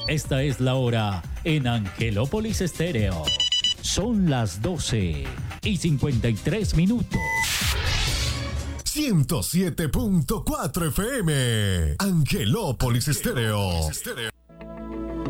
Esta es la hora en Angelópolis Estéreo. Son las 12:53. 107.4 FM. Angelópolis Estéreo.